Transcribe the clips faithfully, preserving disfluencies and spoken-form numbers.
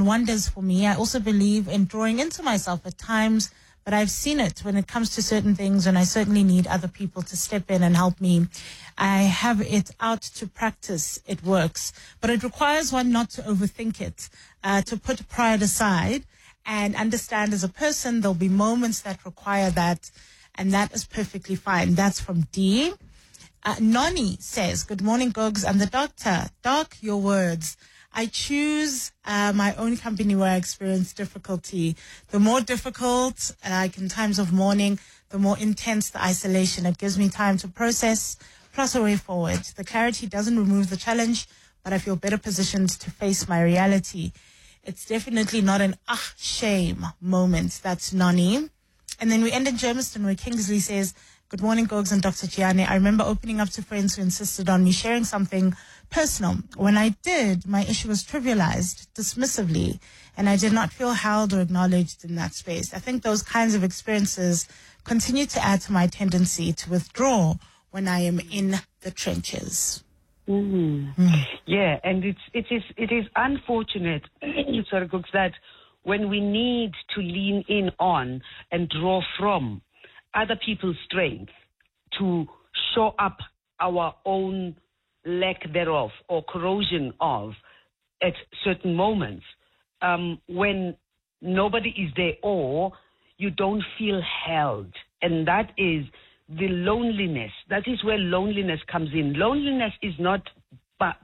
done wonders for me. I also believe in drawing into myself at times, but I've seen it when it comes to certain things, and I certainly need other people to step in and help me. I have it out to practice. It works, but it requires one not to overthink it, uh, to put pride aside and understand as a person there'll be moments that require that, and that is perfectly fine. That's from D. Uh, Noni says, good morning, Gogs and the doctor. Doc, your words. I choose uh, my own company where I experience difficulty. The more difficult, like in times of mourning, the more intense the isolation. It gives me time to process, plus a way forward. The clarity doesn't remove the challenge, but I feel better positioned to face my reality. It's definitely not an ah shame moment. That's Nani. And then we end in Germiston, where Kingsley says, good morning, Gogs and Doctor Gianni. I remember opening up to friends who insisted on me sharing something personal. When I did, my issue was trivialized dismissively, and I did not feel held or acknowledged in that space. I think those kinds of experiences continue to add to my tendency to withdraw when I am in the trenches. Mm. Mm. Yeah, and it's it is it is unfortunate, sorry, Cooks, that when we need to lean in on and draw from other people's strength to show up our own lack thereof or corrosion of at certain moments, um, when nobody is there or you don't feel held. And that is the loneliness. That is where loneliness comes in. Loneliness is not but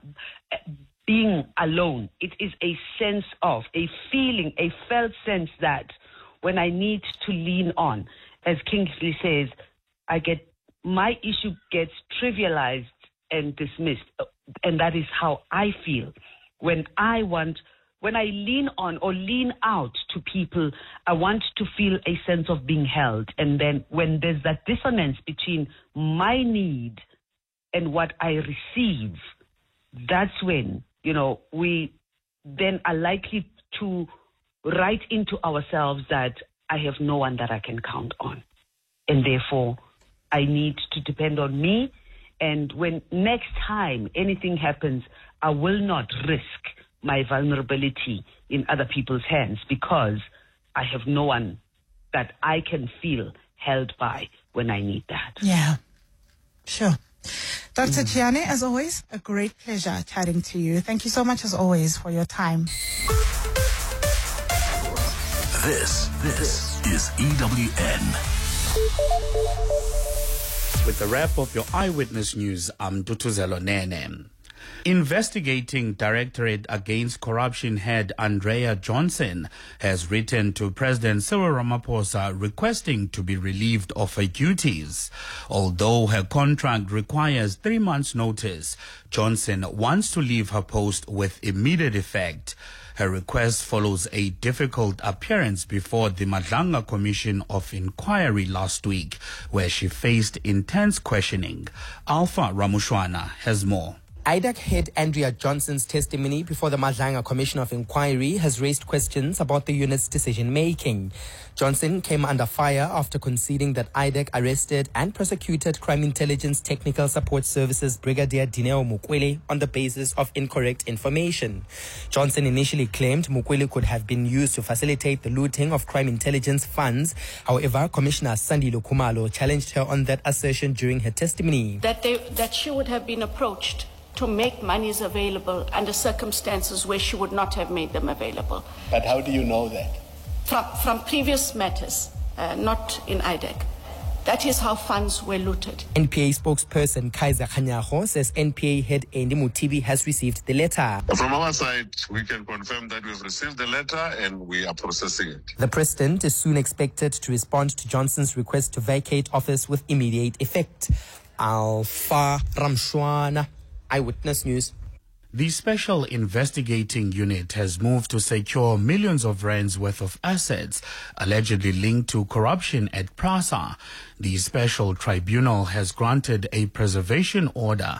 being alone. It is a sense of, a feeling, a felt sense that when I need to lean on, as Kingsley says, I get, my issue gets trivialized and dismissed. And that is how I feel. When I want, when I lean on or lean out to people, I want to feel a sense of being held. And then when there's that dissonance between my need and what I receive, that's when, you know, we then are likely to write into ourselves that I have no one that I can count on. And therefore, I need to depend on me. And when next time anything happens, I will not risk my vulnerability in other people's hands because I have no one that I can feel held by when I need that. Yeah, sure. Doctor Mm. Gianni, as always, a great pleasure chatting to you. Thank you so much, as always, for your time. This, this is E W N. With the wrap of your Eyewitness News, I'm Dutuzelo Nene. Investigating Directorate Against Corruption head Andrea Johnson has written to President Cyril Ramaphosa requesting to be relieved of her duties. Although her contract requires three months' notice, Johnson wants to leave her post with immediate effect. Her request follows a difficult appearance before the Madlanga Commission of Inquiry last week, where she faced intense questioning. Alpha Ramushwana has more. I D A C head Andrea Johnson's testimony before the Madlanga Commission of Inquiry has raised questions about the unit's decision-making. Johnson came under fire after conceding that I D A C arrested and prosecuted Crime Intelligence Technical Support Services Brigadier Dineo Mukwele on the basis of incorrect information. Johnson initially claimed Mukwele could have been used to facilitate the looting of crime intelligence funds. However, Commissioner Sandile Khumalo challenged her on that assertion during her testimony. That, they, that she would have been approached to make monies available under circumstances where she would not have made them available. But how do you know that? From, from previous matters, uh, not in I D A C. That is how funds were looted. N P A spokesperson Kaiser Khanyaho says N P A head Andy Mutibi has received the letter. From our side, we can confirm that we've received the letter and we are processing it. The president is soon expected to respond to Johnson's request to vacate office with immediate effect. Alpha Ramshwana, Eyewitness News. The Special Investigating Unit has moved to secure millions of rands worth of assets allegedly linked to corruption at PRASA. The Special Tribunal has granted a preservation order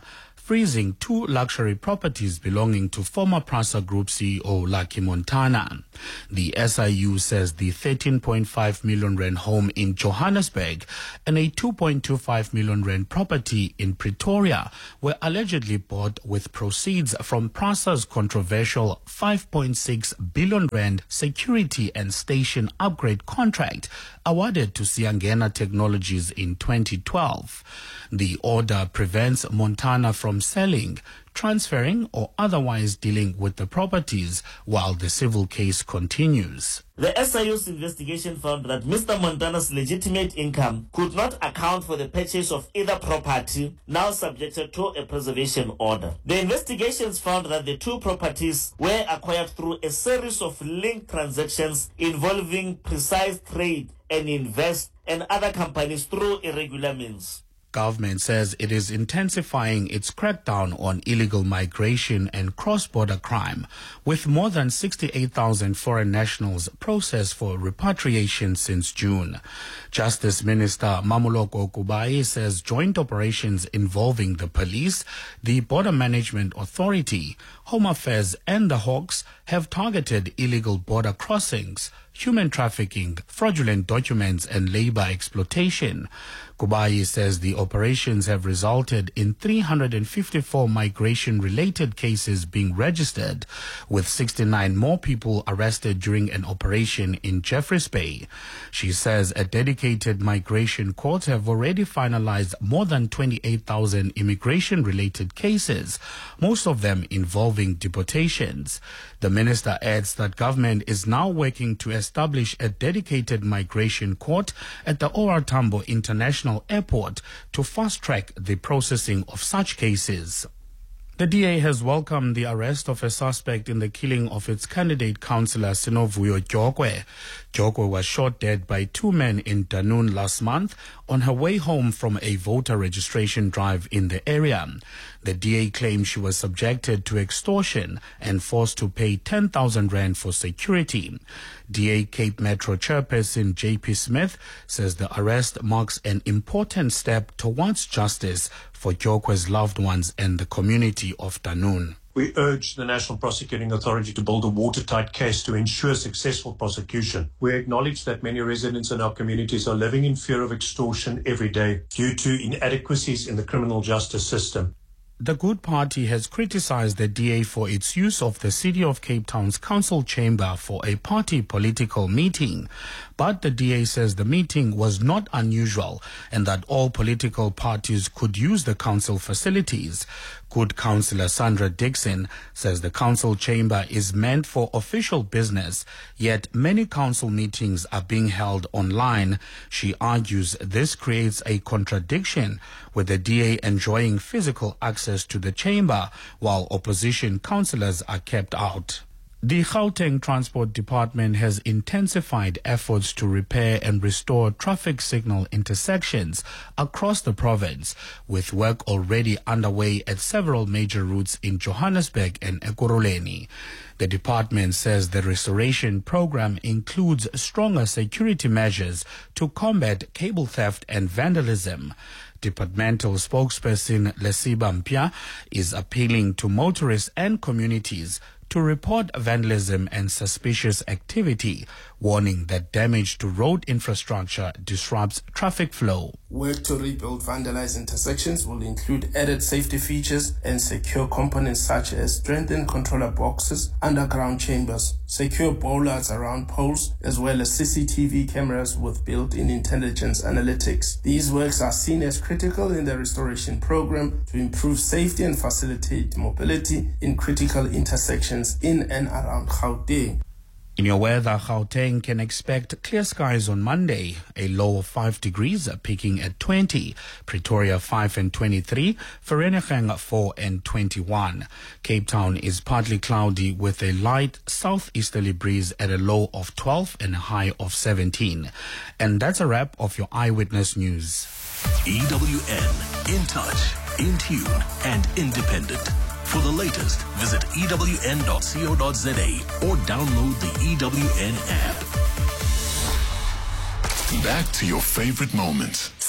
freezing two luxury properties belonging to former Prasa Group C E O Lucky Montana. The S I U says the thirteen point five million rand home in Johannesburg and a two point two five million rand property in Pretoria were allegedly bought with proceeds from Prasa's controversial five point six billion rand security and station upgrade contract awarded to Siangena Technologies in twenty twelve. The order prevents Montana from selling, transferring or otherwise dealing with the properties while the civil case continues. The S I U's investigation found that Mister Montana's legitimate income could not account for the purchase of either property, now subjected to a preservation order. The investigations found that the two properties were acquired through a series of linked transactions involving Precise Trade and Invest and other companies through irregular means. Government says it is intensifying its crackdown on illegal migration and cross-border crime, with more than sixty-eight thousand foreign nationals processed for repatriation since June. Justice Minister Mamoloko Kubayi says joint operations involving the police, the Border Management Authority, Home Affairs and the Hawks have targeted illegal border crossings, human trafficking, fraudulent documents and labor exploitation. Kubayi says the operations have resulted in three hundred fifty-four migration-related cases being registered, with sixty-nine more people arrested during an operation in Jeffreys Bay. She says a dedicated migration court have already finalized more than twenty-eight thousand immigration-related cases, most of them involving deportations. The minister adds that government is now working to establish a dedicated migration court at the O R Tambo International Airport to fast-track the processing of such cases. The D A has welcomed the arrest of a suspect in the killing of its candidate councillor Sinovuyo Jokwe. Jokwe was shot dead by two men in Dunoon last month on her way home from a voter registration drive in the area. The D A claims she was subjected to extortion and forced to pay ten thousand rand for security. D A Cape Metro chairperson J P Smith says the arrest marks an important step towards justice for Jokwe's loved ones and the community of Dunoon. We urge the National Prosecuting Authority to build a watertight case to ensure successful prosecution. We acknowledge that many residents in our communities are living in fear of extortion every day due to inadequacies in the criminal justice system. The Good Party has criticized the D A for its use of the City of Cape Town's council chamber for a party political meeting. But the D A says the meeting was not unusual and that all political parties could use the council facilities. Good Councillor Sandra Dixon says the council chamber is meant for official business, yet many council meetings are being held online. She argues this creates a contradiction, with the D A enjoying physical access to the chamber while opposition councillors are kept out. The Gauteng Transport Department has intensified efforts to repair and restore traffic signal intersections across the province, with work already underway at several major routes in Johannesburg and Ekurhuleni. The department says the restoration program includes stronger security measures to combat cable theft and vandalism. Departmental spokesperson Lesiba Mpia is appealing to motorists and communities to report vandalism and suspicious activity, warning that damage to road infrastructure disrupts traffic flow. Work to rebuild vandalized intersections will include added safety features and secure components such as strengthened controller boxes, underground chambers, secure bollards around poles, as well as C C T V cameras with built-in intelligence analytics. These works are seen as critical in the restoration program to improve safety and facilitate mobility in critical intersections in and around Gauteng. In your weather, Gauteng can expect clear skies on Monday, a low of five degrees, peaking at twenty, Pretoria five and twenty-three, Vereeniging four and twenty-one. Cape Town is partly cloudy with a light southeasterly breeze at a low of twelve and a high of seventeen. And that's a wrap of your Eyewitness News. E W N, in touch, in tune, and independent. For the latest, visit E W N dot co dot za or download the E W N app. Back to your favorite moments.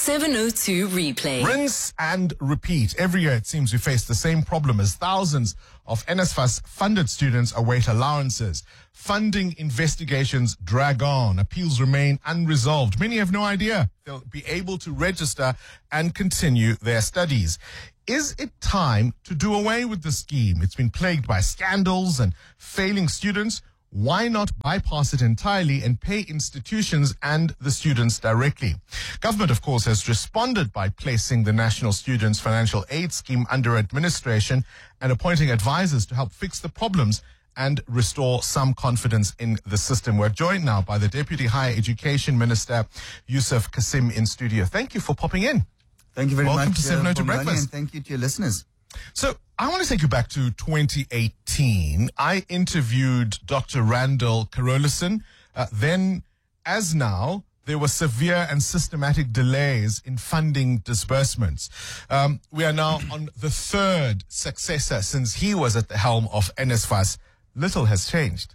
seven oh two replay. Rinse and repeat. Every year it seems we face the same problem as thousands of N S F A S funded students await allowances. Funding investigations drag on. Appeals remain unresolved. Many have no idea they'll be able to register and continue their studies. Is it time to do away with the scheme? It's been plagued by scandals and failing students. Why not bypass it entirely and pay institutions and the students directly? Government, of course, has responded by placing the National Students Financial Aid Scheme under administration and appointing advisors to help fix the problems and restore some confidence in the system. We're joined now by the Deputy Higher Education Minister, Yusuf Kasim, in studio. Thank you for popping in. Thank you very Welcome much. to seven oh two uh, Breakfast. And thank you to your listeners. So I want to take you back to twenty eighteen. I interviewed Doctor Randall Carolison. Uh, then, as now, there were severe and systematic delays in funding disbursements. Um, we are now on the third successor since he was at the helm of N S F A S. Little has changed.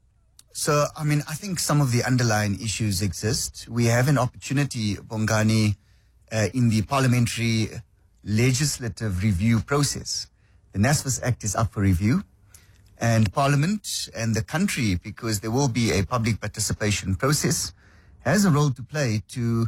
So, I mean, I think some of the underlying issues exist. We have an opportunity, Bongani, uh, in the parliamentary legislative review process. The NSFAS Act is up for review, and Parliament and the country, because there will be a public participation process, has a role to play to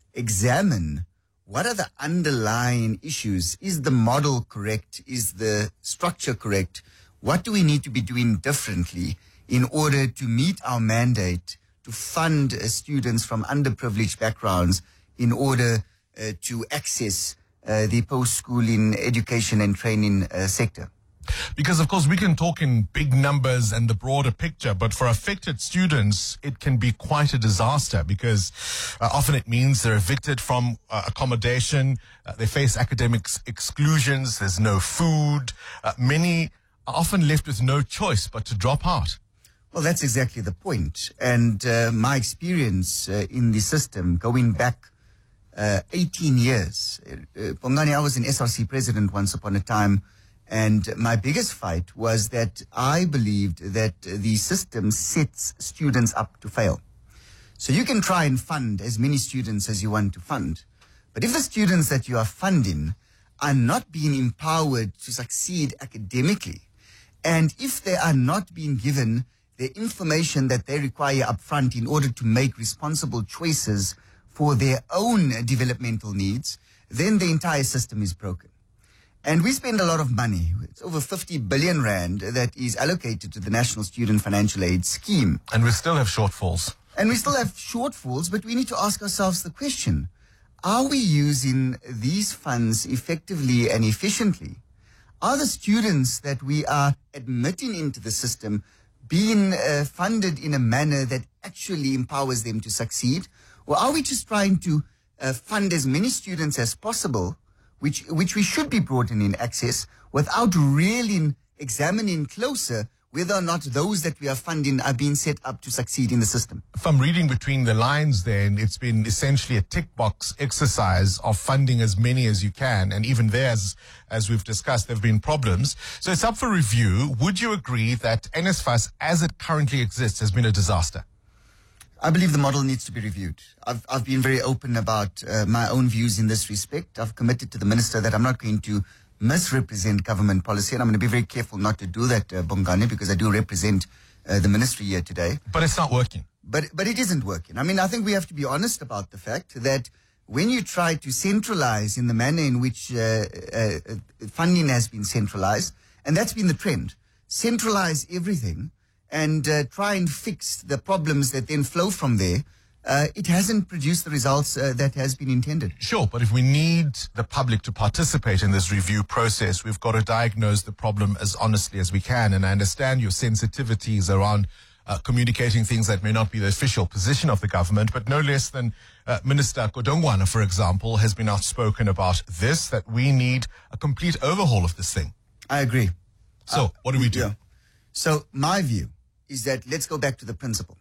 examine what are the underlying issues. Is the model correct? Is the structure correct? What do we need to be doing differently in order to meet our mandate to fund uh, students from underprivileged backgrounds in order uh, to access Uh, the post-schooling education and training uh, sector? Because, of course, we can talk in big numbers and the broader picture, but for affected students, it can be quite a disaster because uh, often it means they're evicted from uh, accommodation, uh, they face academic exclusions, there's no food. Uh, many are often left with no choice but to drop out. Well, that's exactly the point. And uh, my experience uh, in the system going back Uh, eighteen years. Uh, Bongani, I was an S R C president once upon a time, and my biggest fight was that I believed that the system sets students up to fail. So you can try and fund as many students as you want to fund, but if the students that you are funding are not being empowered to succeed academically, and if they are not being given the information that they require up front in order to make responsible choices for their own developmental needs, then the entire system is broken. And we spend a lot of money. It's over fifty billion rand that is allocated to the National Student Financial Aid Scheme. And we still have shortfalls. And we still have shortfalls, but we need to ask ourselves the question, are we using these funds effectively and efficiently? Are the students that we are admitting into the system being uh, funded in a manner that actually empowers them to succeed? Or are we just trying to uh, fund as many students as possible, which which we should be broadening in access, without really examining closer whether or not those that we are funding are being set up to succeed in the system? If I'm reading between the lines then, it's been essentially a tick box exercise of funding as many as you can. And even there, as, as we've discussed, there have been problems. So it's up for review. Would you agree that N S F A S, as it currently exists, has been a disaster? I believe the model needs to be reviewed. I've, I've been very open about uh, my own views in this respect. I've committed to the minister that I'm not going to misrepresent government policy, and I'm going to be very careful not to do that, uh, Bongani, because I do represent uh, the ministry here today. But it's not working. But but it isn't working. I mean, I think we have to be honest about the fact that when you try to centralize in the manner in which uh, uh, funding has been centralized, and that's been the trend, centralize everything, and uh, try and fix the problems that then flow from there, uh, it hasn't produced the results uh, that has been intended. Sure, but if we need the public to participate in this review process, we've got to diagnose the problem as honestly as we can. And I understand your sensitivities around uh, communicating things that may not be the official position of the government, but no less than uh, Minister Godongwana, for example, has been outspoken about this, that we need a complete overhaul of this thing. I agree. So, uh, what do we do? Yeah. So, my view is that let's go back to the principle.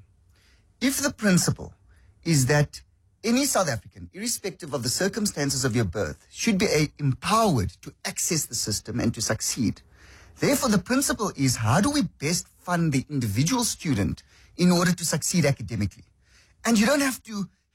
If the principle is that any South African, irrespective of the circumstances of your birth, should be a, empowered to access the system and to succeed, therefore the principle is, how do we best fund the individual student in order to succeed academically? And you don't have to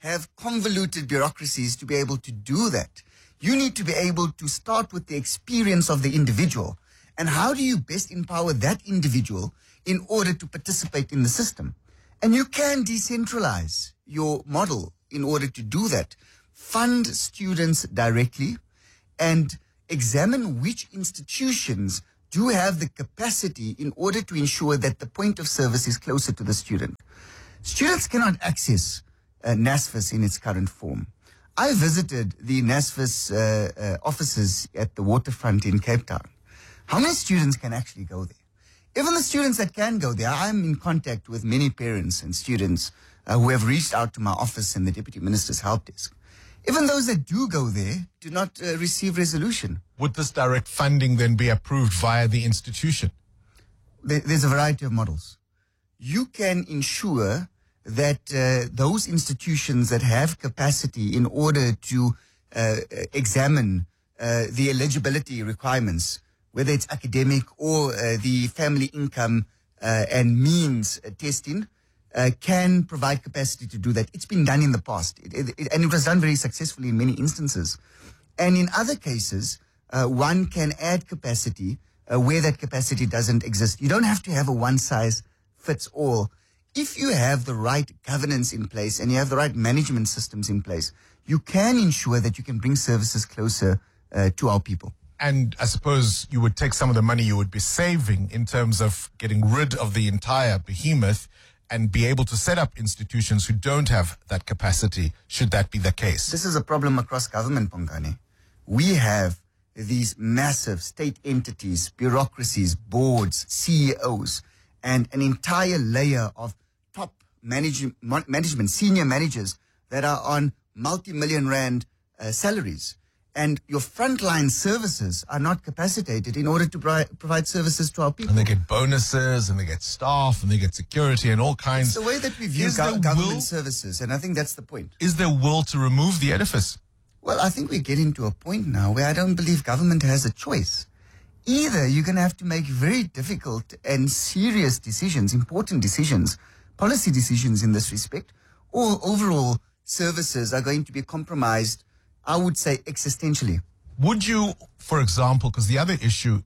have convoluted bureaucracies to be able to do that. You need to be able to start with the experience of the individual. And how do you best empower that individual in order to participate in the system? And you can decentralize your model in order to do that. Fund students directly and examine which institutions do have the capacity in order to ensure that the point of service is closer to the student. Students cannot access uh, NSFAS in its current form. I visited the NSFAS uh, uh, offices at the waterfront in Cape Town. How many students can actually go there? Even the students that can go there, I'm in contact with many parents and students uh, who have reached out to my office and the Deputy Minister's help desk. Even those that do go there do not uh, receive resolution. Would this direct funding then be approved via the institution? There, there's a variety of models. You can ensure that uh, those institutions that have capacity in order to uh, examine uh, the eligibility requirements, whether it's academic or uh, the family income uh, and means uh, testing, uh, can provide capacity to do that. It's been done in the past, it, it, it, and it was done very successfully in many instances. And in other cases, uh, one can add capacity uh, where that capacity doesn't exist. You don't have to have a one-size-fits-all. If you have the right governance in place and you have the right management systems in place, you can ensure that you can bring services closer uh, to our people. And I suppose you would take some of the money you would be saving in terms of getting rid of the entire behemoth and be able to set up institutions who don't have that capacity, should that be the case. This is a problem across government, Bongani. We have these massive state entities, bureaucracies, boards, C E Os, and an entire layer of top manage management, senior managers that are on multi-million rand uh, salaries. And your frontline services are not capacitated in order to pro provide services to our people. And they get bonuses, and they get staff, and they get security, and all kinds. It's the way that we view go government will, services, and I think that's the point. Is there will to remove the edifice? Well, I think we're getting to a point now where I don't believe government has a choice. Either you're going to have to make very difficult and serious decisions, important decisions, policy decisions in this respect, or overall services are going to be compromised, I would say, existentially. Would you, for example, because the other issue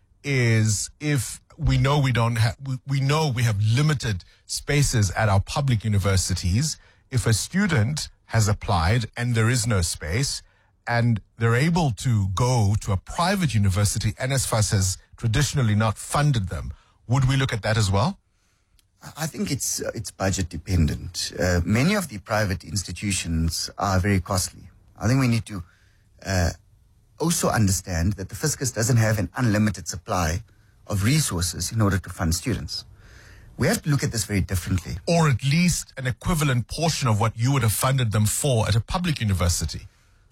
is if we know we don't have, we, we know we have limited spaces at our public universities, if a student has applied and there is no space and they're able to go to a private university, NSFAS has traditionally not funded them, would we look at that as well? I think it's, uh, it's budget dependent. Uh, many of the private institutions are very costly. I think we need to uh, also understand that the fiscus doesn't have an unlimited supply of resources in order to fund students. We have to look at this very differently. Or at least an equivalent portion of what you would have funded them for at a public university.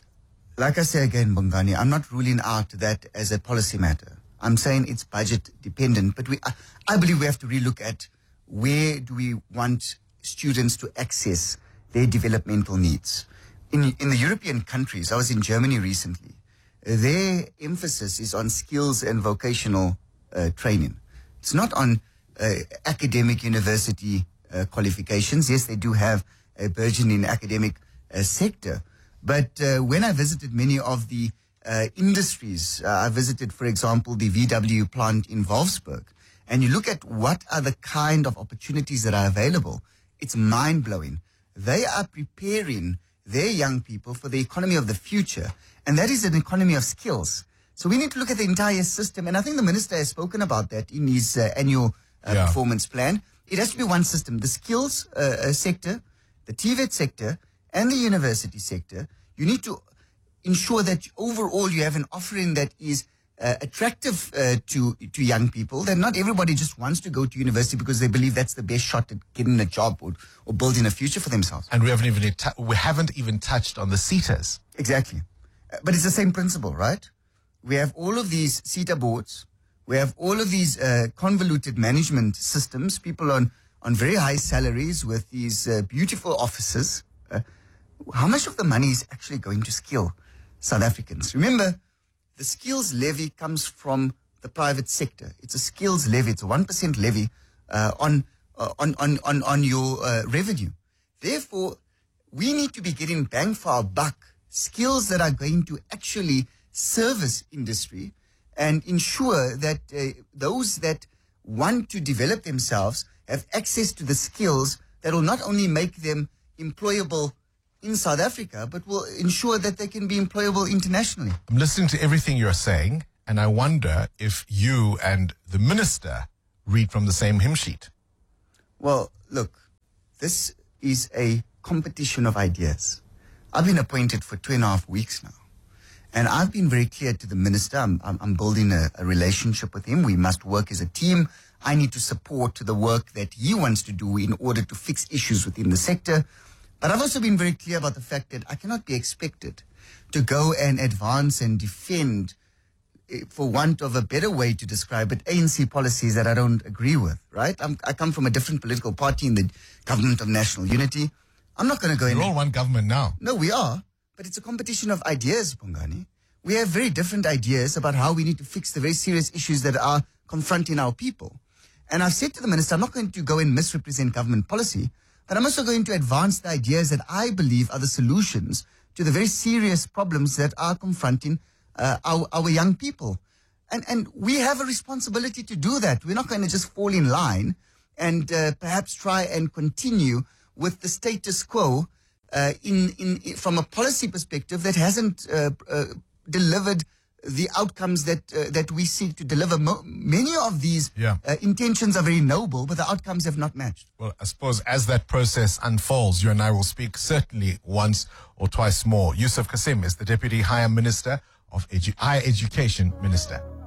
Like I say again, Bongani, I'm not ruling out that as a policy matter. I'm saying it's budget dependent, but we, I, I believe we have to relook at where do we want students to access their developmental needs. In, in the European countries, I was in Germany recently, their emphasis is on skills and vocational uh, training. It's not on uh, academic university uh, qualifications. Yes, they do have a burgeoning academic uh, sector. But uh, when I visited many of the uh, industries, uh, I visited, for example, the V W plant in Wolfsburg, and you look at what are the kind of opportunities that are available, it's mind-blowing. They are preparing their young people for the economy of the future, and that is an economy of skills. So we need to look at the entire system, and I think the minister has spoken about that in his uh, annual uh, yeah. performance plan. It has to be one system. The skills uh, sector, the T V E T sector, and the university sector, you need to ensure that overall you have an offering that is uh, attractive uh, to to young people, that not everybody just wants to go to university because they believe that's the best shot at getting a job or, or building a future for themselves. And we haven't even we haven't even touched on the SETAs. Exactly. Uh, but it's the same principle, right? We have all of these SETA boards. We have all of these uh, convoluted management systems, people on, on very high salaries with these uh, beautiful offices. Uh, how much of the money is actually going to skill South Africans? Remember, the skills levy comes from the private sector. It's a skills levy. It's a one percent levy uh, on, uh, on, on, on, on your uh, revenue. Therefore, we need to be getting bang for our buck, skills that are going to actually service industry and ensure that uh, those that want to develop themselves have access to the skills that will not only make them employable in South Africa, but will ensure that they can be employable internationally. I'm listening to everything you're saying, and I wonder if you and the minister read from the same hymn sheet. Well, look, this is a competition of ideas. I've been appointed for two and a half weeks now, and I've been very clear to the minister. I'm, I'm, I'm building a, a relationship with him. We must work as a team. I need to support the work that he wants to do in order to fix issues within the sector. But I've also been very clear about the fact that I cannot be expected to go and advance and defend, for want of a better way to describe it, A N C policies that I don't agree with, right? I'm, I come from a different political party in the Government of National Unity. I'm not going to go in. You're all one government now. No, we are. But it's a competition of ideas, Bongani. We have very different ideas about how we need to fix the very serious issues that are confronting our people. And I've said to the minister, I'm not going to go and misrepresent government policy, but I'm also going to advance the ideas that I believe are the solutions to the very serious problems that are confronting uh, our, our young people. And, and we have a responsibility to do that. We're not going to just fall in line and uh, perhaps try and continue with the status quo uh, in, in, in from a policy perspective that hasn't uh, uh, delivered the outcomes that uh, that we seek to deliver. Mo- many of these yeah. uh, intentions are very noble, but the outcomes have not matched. Well, I suppose as that process unfolds, you and I will speak certainly once or twice more. Yusuf Kasim is the Deputy Higher Minister of Edu- Higher Education Minister.